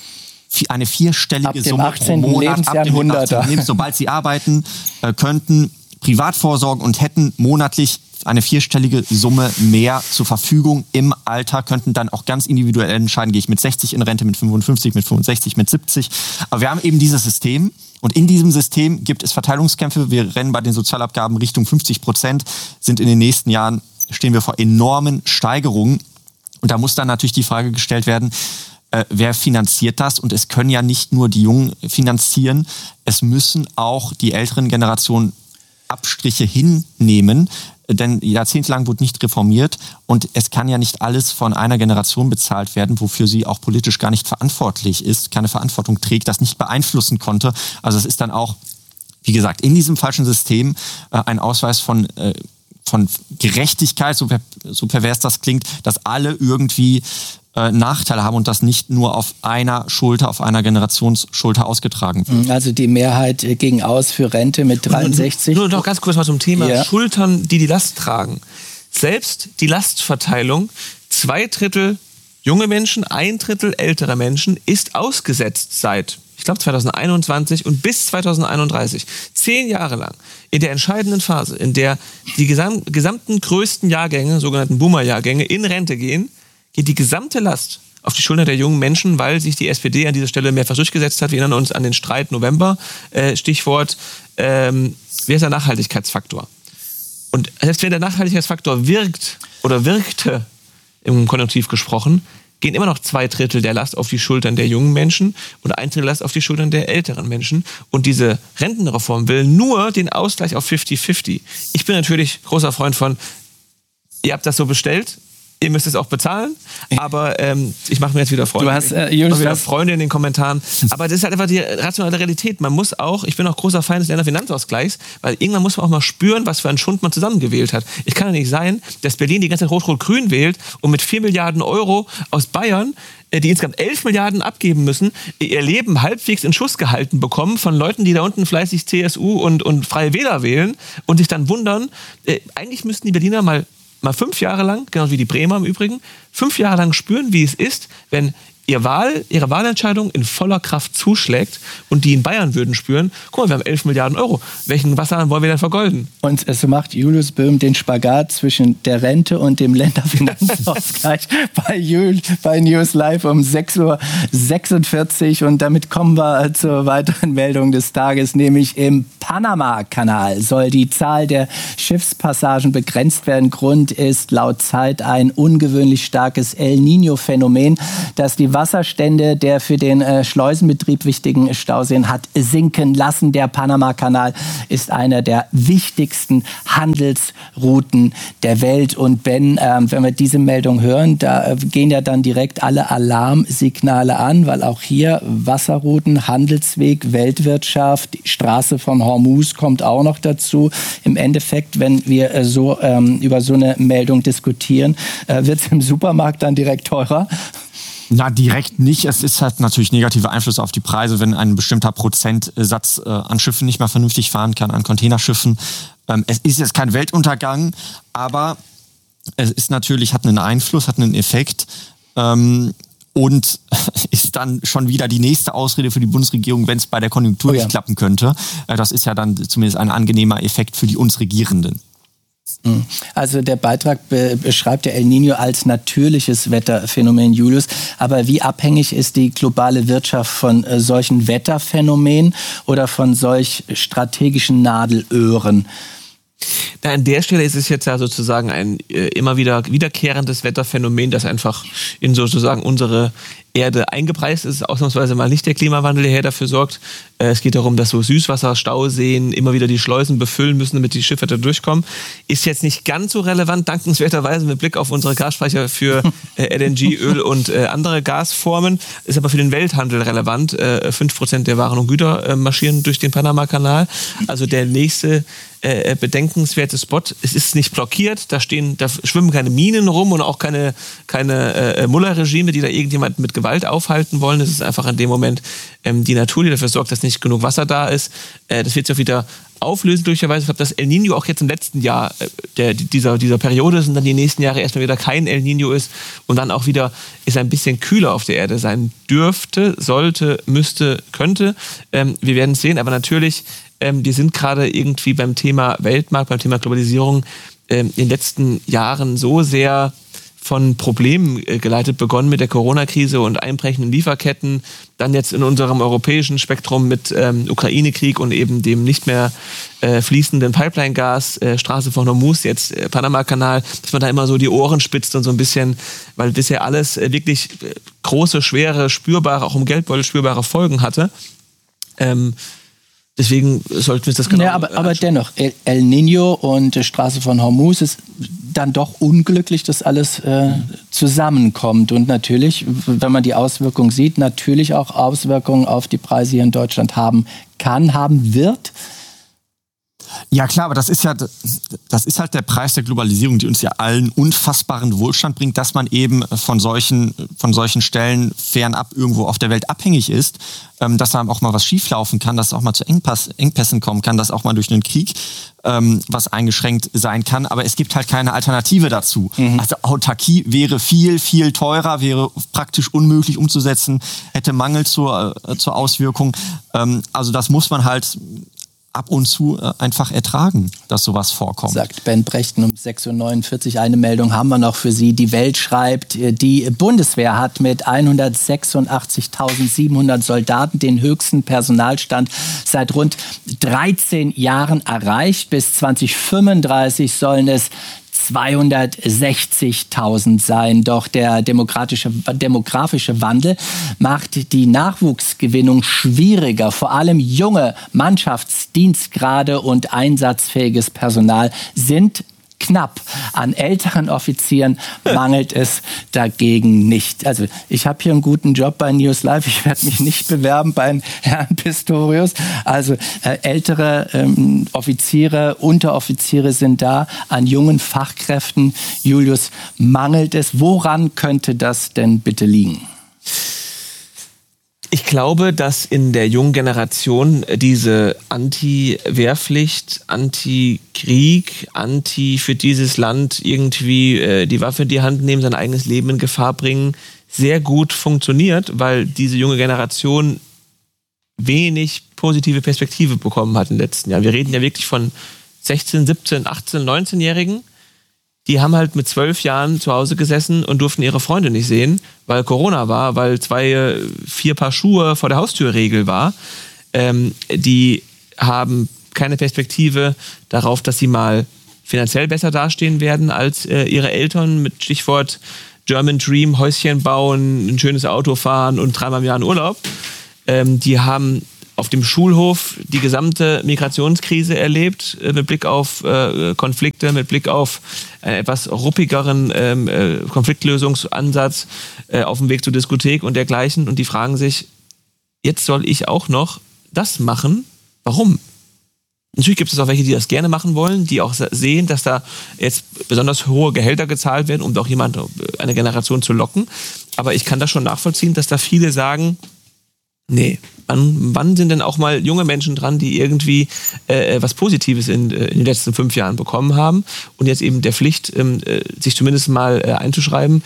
Speaker 5: eine vierstellige Summe pro Monat ab dem Hunderter. Sobald sie arbeiten, äh, könnten privat vorsorgen und hätten monatlich eine vierstellige Summe mehr zur Verfügung im Alter, könnten dann auch ganz individuell entscheiden, gehe ich mit sechzig in Rente, mit fünfundfünfzig, mit fünfundsechzig, mit siebzig. Aber wir haben eben dieses System und in diesem System gibt es Verteilungskämpfe. Wir rennen bei den Sozialabgaben Richtung fünfzig Prozent, sind in den nächsten Jahren, stehen wir vor enormen Steigerungen. Und da muss dann natürlich die Frage gestellt werden, Äh, wer finanziert das? Und es können ja nicht nur die Jungen finanzieren, es müssen auch die älteren Generationen Abstriche hinnehmen, denn jahrzehntelang wurde nicht reformiert und es kann ja nicht alles von einer Generation bezahlt werden, wofür sie auch politisch gar nicht verantwortlich ist, keine Verantwortung trägt, das nicht beeinflussen konnte. Also es ist dann auch, wie gesagt, in diesem falschen System äh, ein Ausweis von äh, von Gerechtigkeit, so, per, so pervers das klingt, dass alle irgendwie äh, Nachteile haben und das nicht nur auf einer Schulter, auf einer Generationsschulter ausgetragen wird.
Speaker 3: Also die Mehrheit gegen Aus für Rente mit dreiundsechzig.
Speaker 4: Nur noch ganz kurz mal zum Thema
Speaker 3: ja.
Speaker 4: Schultern, die die Last tragen. Selbst die Lastverteilung, zwei Drittel junge Menschen, ein Drittel ältere Menschen, ist ausgesetzt seit ich glaube zweitausendeinundzwanzig und bis zweitausendeinunddreißig, zehn Jahre lang, in der entscheidenden Phase, in der die gesam- gesamten größten Jahrgänge, sogenannten Boomer-Jahrgänge, in Rente gehen, geht die gesamte Last auf die Schulter der jungen Menschen, weil sich die S P D an dieser Stelle mehrfach durchgesetzt hat. Wir erinnern uns an den Streit November, äh, Stichwort, ähm, wer ist der Nachhaltigkeitsfaktor? Und selbst wenn der Nachhaltigkeitsfaktor wirkt oder wirkte, im Konjunktiv gesprochen, gehen immer noch zwei Drittel der Last auf die Schultern der jungen Menschen und ein Drittel Last auf die Schultern der älteren Menschen. Und diese Rentenreform will nur den Ausgleich auf fünfzig fünfzig. Ich bin natürlich großer Freund von, ihr habt das so bestellt, ihr müsst es auch bezahlen, aber ähm, ich mache mir jetzt wieder Freunde.
Speaker 3: Du hast, äh, Julius,
Speaker 4: wieder Freunde in den Kommentaren. Aber das ist halt einfach die rationale Realität. Man muss auch, ich bin auch großer Feind des Länderfinanzausgleichs, weil irgendwann muss man auch mal spüren, was für einen Schund man zusammengewählt hat. Es kann ja nicht sein, dass Berlin die ganze Zeit Rot-Rot-Grün wählt und mit vier Milliarden Euro aus Bayern, die insgesamt elf Milliarden abgeben müssen, ihr Leben halbwegs in Schuss gehalten bekommen von Leuten, die da unten fleißig C S U und, und Freie Wähler wählen und sich dann wundern, äh, eigentlich müssten die Berliner mal mal fünf Jahre lang, genau wie die Bremer im Übrigen, fünf Jahre lang spüren, wie es ist, wenn ihr Wahl, ihre Wahlentscheidung in voller Kraft zuschlägt und die in Bayern würden spüren, guck mal, wir haben elf Milliarden Euro. Welchen Wasserhahn wollen wir denn vergolden?
Speaker 3: Und so macht Julius Böhm den Spagat zwischen der Rente und dem Länderfinanzausgleich bei, Jul, bei News Live um sechs Uhr sechsundvierzig. Und damit kommen wir zur weiteren Meldung des Tages, nämlich im Panama-Kanal soll die Zahl der Schiffspassagen begrenzt werden. Grund ist laut Zeit ein ungewöhnlich starkes El Niño-Phänomen, das die Wasserstände der für den äh, Schleusenbetrieb wichtigen Stauseen hat sinken lassen. Der Panama-Kanal ist einer der wichtigsten Handelsrouten der Welt. Und Ben, äh, wenn wir diese Meldung hören, da äh, gehen ja dann direkt alle Alarmsignale an, weil auch hier Wasserrouten, Handelsweg, Weltwirtschaft, die Straße von Hormuz kommt auch noch dazu. Im Endeffekt, wenn wir äh, so ähm, über so eine Meldung diskutieren, äh, wird es im Supermarkt dann direkt teurer.
Speaker 5: Na, direkt nicht. Es ist halt natürlich negative Einflüsse auf die Preise, wenn ein bestimmter Prozentsatz äh, an Schiffen nicht mehr vernünftig fahren kann, an Containerschiffen. Ähm, es ist jetzt kein Weltuntergang, aber es ist natürlich, hat einen Einfluss, hat einen Effekt. Ähm, und ist dann schon wieder die nächste Ausrede für die Bundesregierung, wenn es bei der Konjunktur oh ja. nicht klappen könnte. Äh, das ist ja dann zumindest ein angenehmer Effekt für die uns Regierenden.
Speaker 3: Also der Beitrag be- beschreibt der El Niño als natürliches Wetterphänomen, Julius. Aber wie abhängig ist die globale Wirtschaft von äh, solchen Wetterphänomenen oder von solch strategischen Nadelöhren?
Speaker 4: Da an der Stelle ist es jetzt ja sozusagen ein äh, immer wieder wiederkehrendes Wetterphänomen, das einfach in sozusagen unsere Erde eingepreist ist, ausnahmsweise mal nicht der Klimawandel, der hier dafür sorgt. Äh, es geht darum, dass so Süßwasserstauseen immer wieder die Schleusen befüllen müssen, damit die Schiffe da durchkommen. Ist jetzt nicht ganz so relevant, dankenswerterweise mit Blick auf unsere Gasspeicher für äh, L N G, Öl und äh, andere Gasformen. Ist aber für den Welthandel relevant. Äh, fünf Prozent der Waren und Güter äh, marschieren durch den Panama-Kanal. Also der nächste äh, bedenkenswerte Spot. Es ist nicht blockiert, da stehen, da schwimmen keine Minen rum und auch keine, keine äh, Mullah-Regime, die da irgendjemand mit Gewalt aufhalten wollen. Es ist einfach in dem Moment ähm, die Natur, die dafür sorgt, dass nicht genug Wasser da ist. Äh, das wird sich auch wieder auflösen glücklicherweise. Ich glaube, das El Niño auch jetzt im letzten Jahr äh, der, dieser, dieser Periode sind dann die nächsten Jahre erstmal wieder kein El Niño ist und dann auch wieder ist ein bisschen kühler auf der Erde sein dürfte, sollte, müsste, könnte. Ähm, wir werden es sehen, aber natürlich, ähm, wir sind gerade irgendwie beim Thema Weltmarkt, beim Thema Globalisierung ähm, in den letzten Jahren so sehr von Problemen geleitet, begonnen mit der Corona-Krise und einbrechenden Lieferketten, dann jetzt in unserem europäischen Spektrum mit ähm, Ukraine-Krieg und eben dem nicht mehr äh, fließenden Pipeline-Gas, äh, Straße von Hormuz, jetzt äh, Panama-Kanal, dass man da immer so die Ohren spitzt und so ein bisschen, weil bisher alles äh, wirklich äh, große, schwere, spürbare, auch im Geldbeutel spürbare Folgen hatte. Ähm, Deswegen sollten wir das genau
Speaker 3: ja, aber, aber dennoch, El, El Niño und äh, Straße von Hormuz ist dann doch unglücklich, dass alles äh, zusammenkommt. Und natürlich, wenn man die Auswirkungen sieht, natürlich auch Auswirkungen auf die Preise hier in Deutschland haben kann, haben wird.
Speaker 5: Ja klar, aber das ist ja das ist halt der Preis der Globalisierung, die uns ja allen unfassbaren Wohlstand bringt, dass man eben von solchen von solchen Stellen fernab irgendwo auf der Welt abhängig ist, ähm, dass da auch mal was schieflaufen kann, dass es auch mal zu Engpass, Engpässen kommen kann, dass auch mal durch einen Krieg ähm, was eingeschränkt sein kann. Aber es gibt halt keine Alternative dazu. Mhm. Also Autarkie wäre viel, viel teurer, wäre praktisch unmöglich umzusetzen, hätte Mangel zur, äh, zur Auswirkung. Ähm, also das muss man halt ab und zu äh, einfach ertragen, dass sowas vorkommt.
Speaker 3: Sagt Ben Brechten um sechs Uhr neunundvierzig. Eine Meldung haben wir noch für Sie. Die Welt schreibt, die Bundeswehr hat mit hundertsechsundachtzigtausendsiebenhundert Soldaten den höchsten Personalstand seit rund dreizehn Jahren erreicht. Bis zwanzig fünfunddreißig sollen es zweihundertsechzigtausend sein. Doch der demokratische, demografische Wandel macht die Nachwuchsgewinnung schwieriger. Vor allem junge Mannschaftsdienstgrade und einsatzfähiges Personal sind knapp. An älteren Offizieren mangelt es dagegen nicht. Also ich habe hier einen guten Job bei News Live. Ich werde mich nicht bewerben beim Herrn Pistorius. Also äh, ältere ähm, Offiziere, Unteroffiziere sind da. An jungen Fachkräften, Julius, mangelt es. Woran könnte das denn bitte liegen?
Speaker 4: Ich glaube, dass in der jungen Generation diese Anti-Wehrpflicht, Anti-Krieg, Anti für dieses Land irgendwie äh, die Waffe in die Hand nehmen, sein eigenes Leben in Gefahr bringen, sehr gut funktioniert, weil diese junge Generation wenig positive Perspektive bekommen hat in den letzten Jahren. Wir reden ja wirklich von sechzehn, siebzehn, achtzehn, neunzehnjährigen, die haben halt mit zwölf Jahren zu Hause gesessen und durften ihre Freunde nicht sehen, weil Corona war, weil zwei, vier Paar Schuhe vor der Haustür Regel war. Ähm, die haben keine Perspektive darauf, dass sie mal finanziell besser dastehen werden als äh, ihre Eltern mit Stichwort German Dream, Häuschen bauen, ein schönes Auto fahren und dreimal im Jahr einen Urlaub. Ähm, die haben auf dem Schulhof die gesamte Migrationskrise erlebt, äh, mit Blick auf äh, Konflikte, mit Blick auf einen etwas ruppigeren ähm, äh, Konfliktlösungsansatz äh, auf dem Weg zur Diskothek und dergleichen. Und die fragen sich, jetzt soll ich auch noch das machen? Warum? Natürlich gibt es auch welche, die das gerne machen wollen, die auch sehen, dass da jetzt besonders hohe Gehälter gezahlt werden, um doch jemand, eine Generation zu locken. Aber ich kann das schon nachvollziehen, dass da viele sagen, nee, wann, wann sind denn auch mal junge Menschen dran, die irgendwie äh, was Positives in, äh, in den letzten fünf Jahren bekommen haben und jetzt eben der Pflicht, ähm, äh, sich zumindest mal äh, einzuschreiben.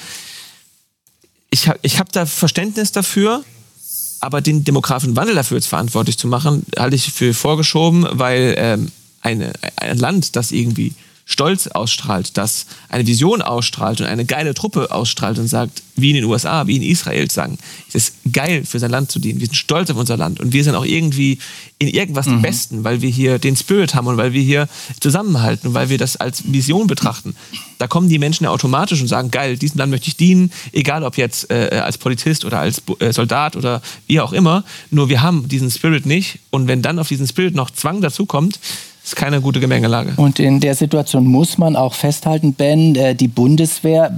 Speaker 4: Ich, ha- ich habe da Verständnis dafür, aber den demografischen Wandel dafür jetzt verantwortlich zu machen, halte ich für vorgeschoben, weil ähm, eine, ein Land, das irgendwie Stolz ausstrahlt, das eine Vision ausstrahlt und eine geile Truppe ausstrahlt und sagt, wie in den U S A, wie in Israel sagen, es ist geil, für sein Land zu dienen. Wir sind stolz auf unser Land und wir sind auch irgendwie in irgendwas mhm. die Besten, weil wir hier den Spirit haben und weil wir hier zusammenhalten und weil wir das als Vision betrachten. Da kommen die Menschen ja automatisch und sagen, geil, diesem Land möchte ich dienen, egal ob jetzt äh, als Polizist oder als äh, Soldat oder wie auch immer. Nur wir haben diesen Spirit nicht und wenn dann auf diesen Spirit noch Zwang dazukommt, ist keine gute Gemengelage.
Speaker 3: Und in der Situation muss man auch festhalten, Ben, die Bundeswehr,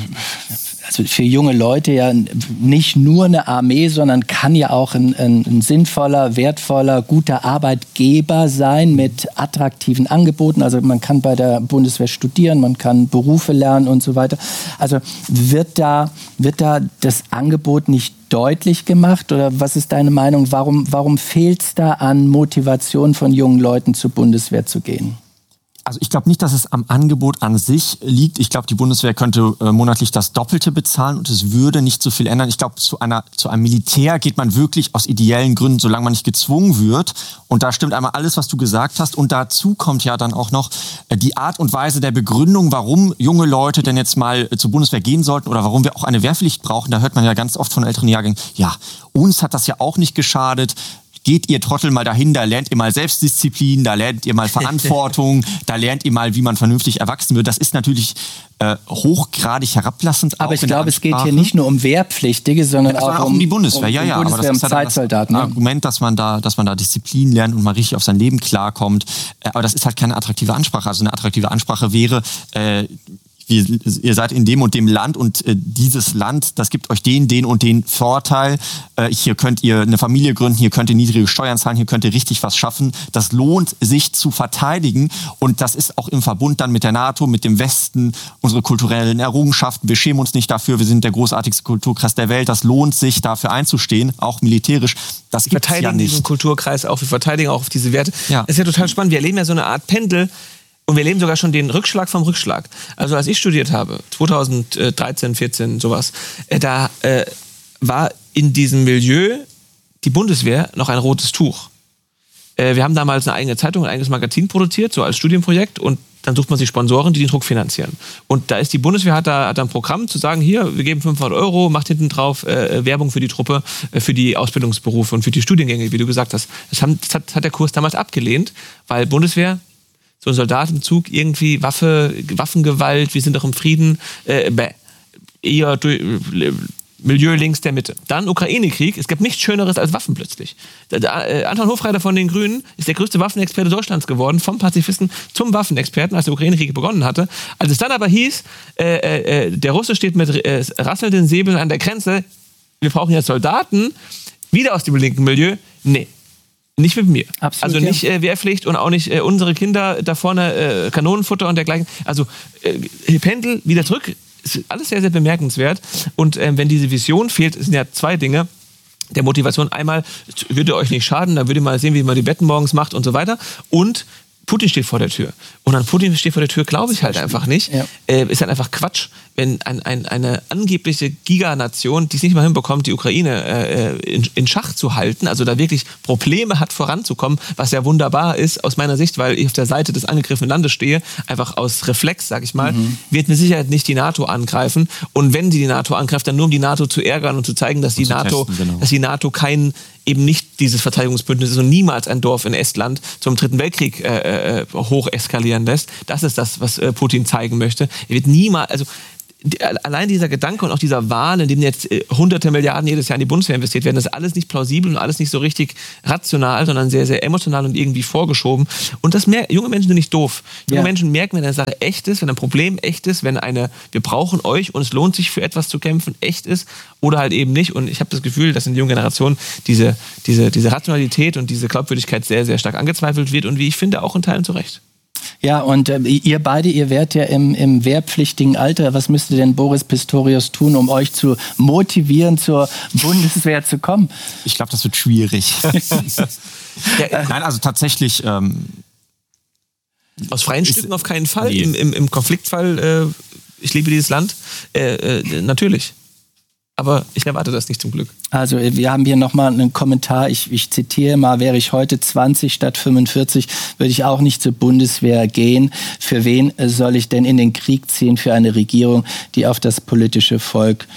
Speaker 3: also für junge Leute ja nicht nur eine Armee, sondern kann ja auch ein, ein, ein sinnvoller, wertvoller, guter Arbeitgeber sein mit attraktiven Angeboten. Also man kann bei der Bundeswehr studieren, man kann Berufe lernen und so weiter. Also wird da, wird da das Angebot nicht deutlich gemacht oder was ist deine Meinung? Warum, warum fehlt es da an Motivation von jungen Leuten zur Bundeswehr zu gehen?
Speaker 5: Also ich glaube nicht, dass es am Angebot an sich liegt. Ich glaube, die Bundeswehr könnte äh, monatlich das Doppelte bezahlen und es würde nicht so viel ändern. Ich glaube, zu einer zu einem Militär geht man wirklich aus ideellen Gründen, solange man nicht gezwungen wird. Und da stimmt einmal alles, was du gesagt hast. Und dazu kommt ja dann auch noch äh, die Art und Weise der Begründung, warum junge Leute denn jetzt mal äh, zur Bundeswehr gehen sollten oder warum wir auch eine Wehrpflicht brauchen. Da hört man ja ganz oft von älteren Jahrgängen, ja, uns hat das ja auch nicht geschadet. Geht ihr Trottel mal dahin, da lernt ihr mal Selbstdisziplin, da lernt ihr mal Verantwortung, da lernt ihr mal, wie man vernünftig erwachsen wird. Das ist natürlich äh, hochgradig herablassend.
Speaker 3: Aber ich glaube, es geht hier nicht nur um Wehrpflichtige, sondern
Speaker 5: ja,
Speaker 3: auch,
Speaker 5: auch um die Bundeswehr.
Speaker 3: Um,
Speaker 5: ja, ja,
Speaker 3: um Bundeswehr,
Speaker 5: aber das ist
Speaker 3: um
Speaker 5: halt
Speaker 3: Zeitsoldaten.
Speaker 5: das
Speaker 3: Ne?
Speaker 5: Argument, dass man da, dass man da Disziplin lernt und mal richtig auf sein Leben klarkommt. Äh, aber das ist halt keine attraktive Ansprache. Also eine attraktive Ansprache wäre, äh, Wir, ihr seid in dem und dem Land und äh, dieses Land, das gibt euch den, den und den Vorteil. Äh, hier könnt ihr eine Familie gründen, hier könnt ihr niedrige Steuern zahlen, hier könnt ihr richtig was schaffen. Das lohnt sich zu verteidigen und das ist auch im Verbund dann mit der NATO, mit dem Westen, unsere kulturellen Errungenschaften. Wir schämen uns nicht dafür, wir sind der großartigste Kulturkreis der Welt. Das lohnt sich, dafür einzustehen, auch militärisch. Das
Speaker 4: wir
Speaker 5: gibt's
Speaker 4: verteidigen
Speaker 5: ja nicht.
Speaker 4: diesen Kulturkreis auch, wir verteidigen auch diese Werte.
Speaker 5: Ja.
Speaker 4: Das ist ja total spannend. Wir erleben ja so eine Art Pendel. Und wir erleben sogar schon den Rückschlag vom Rückschlag. Also als ich studiert habe, zweitausenddreizehn, vierzehn, sowas, äh, da äh, war in diesem Milieu die Bundeswehr noch ein rotes Tuch. Äh, wir haben damals eine eigene Zeitung, ein eigenes Magazin produziert, so als Studienprojekt. Und dann sucht man sich Sponsoren, die den Druck finanzieren. Und da ist die Bundeswehr, hat da, hat da ein Programm zu sagen, hier, wir geben fünfhundert Euro, macht hinten drauf äh, Werbung für die Truppe, äh, für die Ausbildungsberufe und für die Studiengänge, wie du gesagt hast. Das, haben, das hat, hat der Kurs damals abgelehnt, weil Bundeswehr, so ein Soldat im Zug, irgendwie Waffe, Waffengewalt, wir sind doch im Frieden, äh, bäh, eher durch, äh, Milieu links der Mitte. Dann Ukraine-Krieg, es gibt nichts Schöneres als Waffen plötzlich. Der, der, äh, Anton Hofreiter von den Grünen ist der größte Waffenexperte Deutschlands geworden, vom Pazifisten zum Waffenexperten, als der Ukraine-Krieg begonnen hatte. Als es dann aber hieß, äh, äh, der Russe steht mit äh, rasselnden Säbeln an der Grenze, wir brauchen jetzt Soldaten, wieder aus dem linken Milieu, nee. Nicht mit mir.
Speaker 3: Absolut,
Speaker 4: also nicht äh, Wehrpflicht und auch nicht äh, unsere Kinder da vorne äh, Kanonenfutter und dergleichen. Also äh, Pendel wieder zurück. Ist alles sehr, sehr bemerkenswert. Und äh, wenn diese Vision fehlt, sind ja zwei Dinge. Der Motivation einmal, würde euch nicht schaden, dann würde ihr mal sehen, wie man die Betten morgens macht und so weiter. Und Putin steht vor der Tür. Und an Putin steht vor der Tür, glaube ich halt einfach nicht. Ja. Äh, ist halt einfach Quatsch, wenn ein, ein, eine angebliche Giganation, die es nicht mal hinbekommt, die Ukraine äh, in, in Schach zu halten, also da wirklich Probleme hat, voranzukommen, was ja wunderbar ist aus meiner Sicht, weil ich auf der Seite des angegriffenen Landes stehe, einfach aus Reflex, sag ich mal, mhm. wird mit Sicherheit nicht die NATO angreifen. Und wenn die die NATO angreift, dann nur um die NATO zu ärgern und zu zeigen, dass die zu NATO, testen, genau. dass die NATO kein eben nicht dieses Verteidigungsbündnis ist und niemals ein Dorf in Estland zum Dritten Weltkrieg äh, äh, hoch eskalieren lässt. Das ist das, was äh, Putin zeigen möchte. Er wird niemals, also die, allein dieser Gedanke und auch dieser Wahn, in dem jetzt äh, hunderte Milliarden jedes Jahr in die Bundeswehr investiert werden, das ist alles nicht plausibel und alles nicht so richtig rational, sondern sehr, sehr emotional und irgendwie vorgeschoben. Und das mer- junge Menschen sind nicht doof. Junge ja. Menschen merken, wenn eine Sache echt ist, wenn ein Problem echt ist, wenn eine, wir brauchen euch und es lohnt sich für etwas zu kämpfen, echt ist oder halt eben nicht. Und ich habe das Gefühl, dass in der jungen Generation diese, diese, diese Rationalität und diese Glaubwürdigkeit sehr, sehr stark angezweifelt wird und wie ich finde, auch in Teilen zu Recht.
Speaker 3: Ja, und äh, ihr beide, ihr wärt ja im, im wehrpflichtigen Alter. Was müsste denn Boris Pistorius tun, um euch zu motivieren, zur Bundeswehr zu kommen?
Speaker 5: Ich glaube, das wird schwierig. ja, Nein, also tatsächlich... Ähm,
Speaker 4: aus freien Stücken auf keinen Fall. Nee. Im, im, Im Konfliktfall, äh, ich liebe dieses Land, äh, äh, natürlich. Aber ich erwarte das nicht zum Glück.
Speaker 3: Also wir haben hier nochmal einen Kommentar. Ich, ich zitiere mal, wäre ich heute zwanzig statt fünfundvierzig, würde ich auch nicht zur Bundeswehr gehen. Für wen soll ich denn in den Krieg ziehen? Für eine Regierung, die auf das politische Volk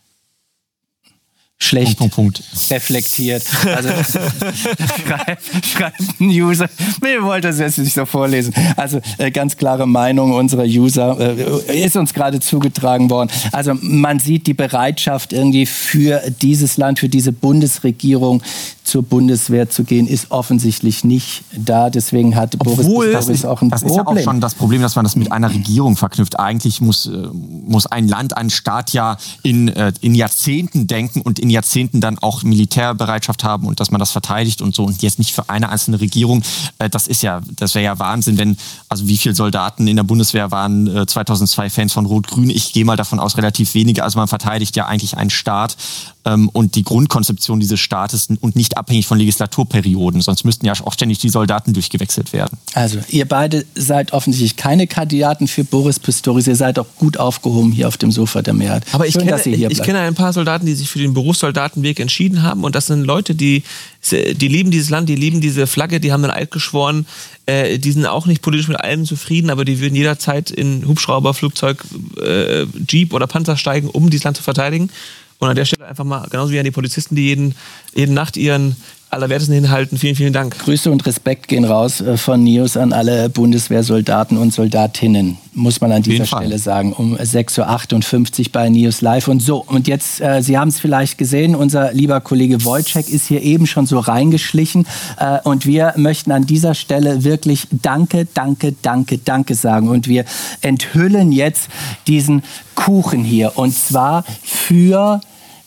Speaker 3: schlecht
Speaker 5: Punkt, Punkt, Punkt.
Speaker 3: reflektiert. Also schreibt, schreibt ein User. Ich wollte das jetzt nicht so vorlesen. Also äh, ganz klare Meinung unserer User äh, ist uns gerade zugetragen worden. Also man sieht die Bereitschaft irgendwie für dieses Land, für diese Bundesregierung zur Bundeswehr zu gehen, ist offensichtlich nicht da. Deswegen hat Boris Pistorius auch ein
Speaker 5: das
Speaker 3: Problem.
Speaker 5: Das ist ja auch schon das Problem, dass man das mit einer Regierung verknüpft. Eigentlich muss, muss ein Land, ein Staat ja in, in Jahrzehnten denken und in Jahrzehnten dann auch Militärbereitschaft haben und dass man das verteidigt und so und jetzt nicht für eine einzelne Regierung. Das ist ja, das wäre ja Wahnsinn, wenn, also wie viele Soldaten in der Bundeswehr waren zweitausendzwei Fans von Rot-Grün? Ich gehe mal davon aus, relativ wenige. Also man verteidigt ja eigentlich einen Staat und die Grundkonzeption dieses Staates und nicht abhängig von Legislaturperioden, sonst müssten ja auch ständig die Soldaten durchgewechselt werden.
Speaker 3: Also ihr beide seid offensichtlich keine Kandidaten für Boris Pistorius, ihr seid auch gut aufgehoben hier auf dem Sofa der Mehrheit.
Speaker 4: Aber ich,
Speaker 3: Schön,
Speaker 4: kenne,
Speaker 3: dass ihr hier
Speaker 4: ich kenne ein paar Soldaten, die sich für den Berufssoldatenweg entschieden haben und das sind Leute, die, die lieben dieses Land, die lieben diese Flagge, die haben dann Eid geschworen, äh, die sind auch nicht politisch mit allem zufrieden, aber die würden jederzeit in Hubschrauber, Flugzeug, äh, Jeep oder Panzer steigen, um dieses Land zu verteidigen. Und an der Stelle einfach mal, genauso wie an die Polizisten, die jeden, jede Nacht ihren Allerwertesten hinhalten, vielen, vielen Dank.
Speaker 3: Grüße und Respekt gehen raus von News an alle Bundeswehrsoldaten und Soldatinnen, muss man an dieser Stelle sagen, um sechs Uhr achtundfünfzig bei News Live. Und so, und jetzt, äh, Sie haben es vielleicht gesehen, unser lieber Kollege Wojciech ist hier eben schon so reingeschlichen äh, und wir möchten an dieser Stelle wirklich Danke, Danke, Danke, Danke sagen. Und wir enthüllen jetzt diesen Kuchen hier und zwar für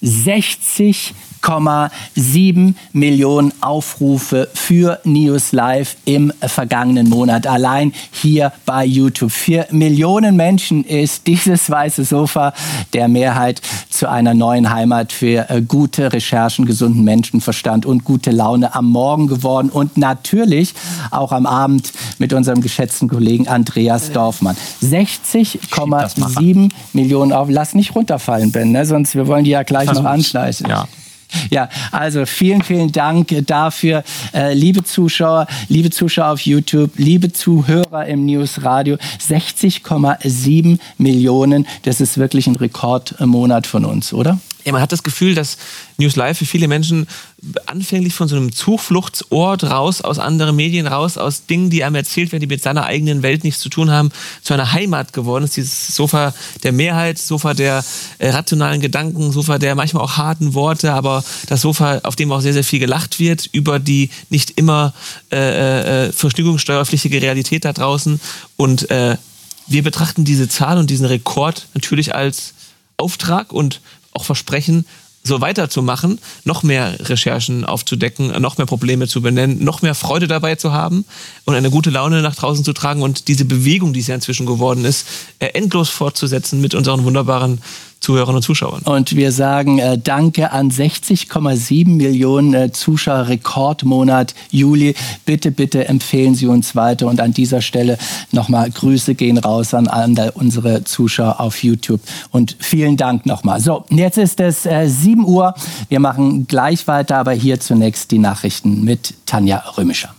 Speaker 3: sechzig Komma sieben Millionen Aufrufe für News Live im vergangenen Monat. Allein hier bei YouTube. Für Millionen Menschen ist dieses weiße Sofa der Mehrheit zu einer neuen Heimat für äh, gute Recherchen, gesunden Menschenverstand und gute Laune am Morgen geworden. Und natürlich auch am Abend mit unserem geschätzten Kollegen Andreas Dorfmann. sechzig Komma sieben Millionen Aufrufe. Lass nicht runterfallen, Ben, ne? Sonst wir wollen die ja gleich Versuch. noch anschleichen.
Speaker 5: Ja.
Speaker 3: Ja, also vielen, vielen Dank dafür, äh, liebe Zuschauer, liebe Zuschauer auf YouTube, liebe Zuhörer im News Radio. sechzig Komma sieben Millionen, das ist wirklich ein Rekordmonat von uns, oder?
Speaker 4: Ja, man hat das Gefühl, dass News Live für viele Menschen anfänglich von so einem Zufluchtsort raus, aus anderen Medien raus, aus Dingen, die einem erzählt werden, die mit seiner eigenen Welt nichts zu tun haben, zu einer Heimat geworden ist. Dieses Sofa der Mehrheit, Sofa der äh, rationalen Gedanken, Sofa der manchmal auch harten Worte, aber das Sofa, auf dem auch sehr, sehr viel gelacht wird, über die nicht immer äh, äh, vergnügungssteuerpflichtige Realität da draußen. Und äh, wir betrachten diese Zahl und diesen Rekord natürlich als Auftrag und auch Versprechen, so weiterzumachen, noch mehr Recherchen aufzudecken, noch mehr Probleme zu benennen, noch mehr Freude dabei zu haben und eine gute Laune nach draußen zu tragen und diese Bewegung, die es ja inzwischen geworden ist, endlos fortzusetzen mit unseren wunderbaren Zuhörern und Zuschauern.
Speaker 3: Und wir sagen äh, Danke an sechzig Komma sieben Millionen äh, Zuschauer, Rekordmonat Juli. Bitte, bitte empfehlen Sie uns weiter. Und an dieser Stelle nochmal Grüße gehen raus an alle unsere Zuschauer auf YouTube. Und vielen Dank nochmal. So, jetzt ist es äh, sieben Uhr. Wir machen gleich weiter, aber hier zunächst die Nachrichten mit Tanja Römischer.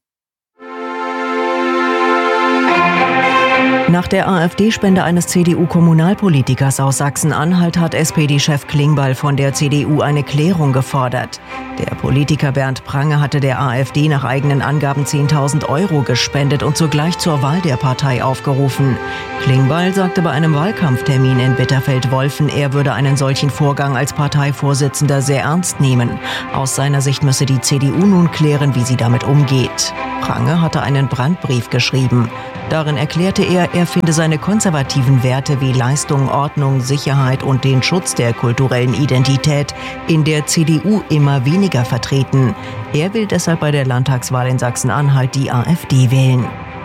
Speaker 7: Nach der AfD-Spende eines C D U-Kommunalpolitikers aus Sachsen-Anhalt hat S P D-Chef Klingbeil von der C D U eine Klärung gefordert. Der Politiker Bernd Prange hatte der AfD nach eigenen Angaben zehntausend Euro gespendet und zugleich zur Wahl der Partei aufgerufen. Klingbeil sagte bei einem Wahlkampftermin in Bitterfeld-Wolfen, er würde einen solchen Vorgang als Parteivorsitzender sehr ernst nehmen. Aus seiner Sicht müsse die C D U nun klären, wie sie damit umgeht. Prange hatte einen Brandbrief geschrieben. Darin erklärte er, er finde seine konservativen Werte wie Leistung, Ordnung, Sicherheit und den Schutz der kulturellen Identität in der C D U immer weniger vertreten. Er will deshalb bei der Landtagswahl in Sachsen-Anhalt die AfD wählen.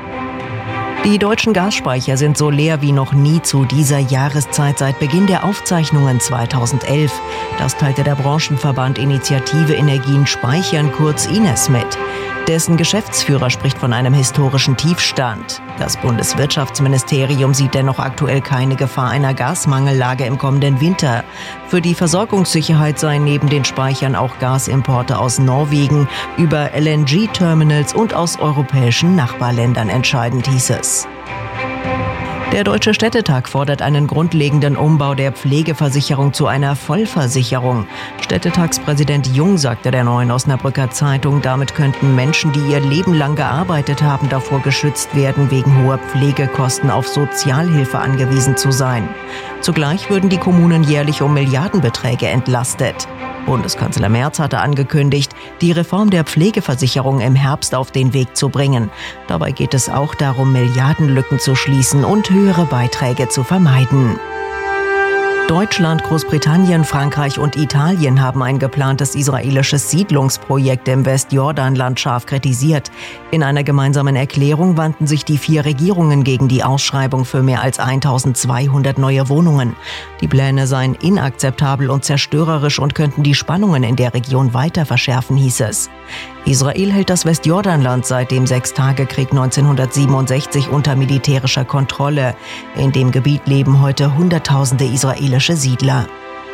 Speaker 7: Die deutschen Gasspeicher sind so leer wie noch nie zu dieser Jahreszeit seit Beginn der Aufzeichnungen zweitausendelf. Das teilte der Branchenverband Initiative Energien Speichern, kurz I N E S, mit. Dessen Geschäftsführer spricht von einem historischen Tiefstand. Das Bundeswirtschaftsministerium sieht dennoch aktuell keine Gefahr einer Gasmangellage im kommenden Winter. Für die Versorgungssicherheit seien neben den Speichern auch Gasimporte aus Norwegen über L N G-Terminals und aus europäischen Nachbarländern entscheidend, hieß es. Der Deutsche Städtetag fordert einen grundlegenden Umbau der Pflegeversicherung zu einer Vollversicherung. Städtetagspräsident Jung sagte der Neuen Osnabrücker Zeitung, damit könnten Menschen, die ihr Leben lang gearbeitet haben, davor geschützt werden, wegen hoher Pflegekosten auf Sozialhilfe angewiesen zu sein. Zugleich würden die Kommunen jährlich um Milliardenbeträge entlastet. Bundeskanzler Merz hatte angekündigt, die Reform der Pflegeversicherung im Herbst auf den Weg zu bringen. Dabei geht es auch darum, Milliardenlücken zu schließen und höhere Beiträge zu vermeiden. Deutschland, Großbritannien, Frankreich und Italien haben ein geplantes israelisches Siedlungsprojekt im Westjordanland scharf kritisiert. In einer gemeinsamen Erklärung wandten sich die vier Regierungen gegen die Ausschreibung für mehr als eintausendzweihundert neue Wohnungen. Die Pläne seien inakzeptabel und zerstörerisch und könnten die Spannungen in der Region weiter verschärfen, hieß es. Israel hält das Westjordanland seit dem Sechstagekrieg neunzehnhundertsiebenundsechzig unter militärischer Kontrolle. In dem Gebiet leben heute Hunderttausende israelische Siedler.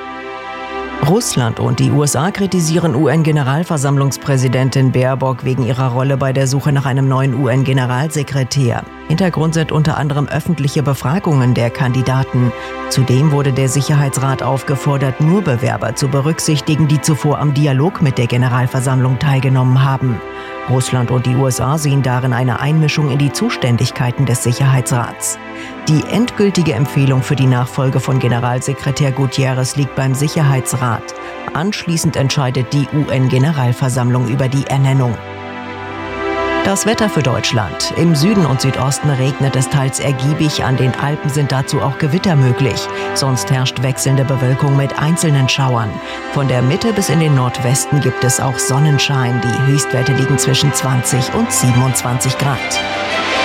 Speaker 7: Russland und die U S A kritisieren U N-Generalversammlungspräsidentin Baerbock wegen ihrer Rolle bei der Suche nach einem neuen U N-Generalsekretär. Hintergrund sind unter anderem öffentliche Befragungen der Kandidaten. Zudem wurde der Sicherheitsrat aufgefordert, nur Bewerber zu berücksichtigen, die zuvor am Dialog mit der Generalversammlung teilgenommen haben. Russland und die U S A sehen darin eine Einmischung in die Zuständigkeiten des Sicherheitsrats. Die endgültige Empfehlung für die Nachfolge von Generalsekretär Guterres liegt beim Sicherheitsrat. Anschließend entscheidet die U N-Generalversammlung über die Ernennung. Das Wetter für Deutschland. Im Süden und Südosten regnet es teils ergiebig, an den Alpen sind dazu auch Gewitter möglich. Sonst herrscht wechselnde Bewölkung mit einzelnen Schauern. Von der Mitte bis in den Nordwesten gibt es auch Sonnenschein. Die Höchstwerte liegen zwischen zwanzig und siebenundzwanzig Grad.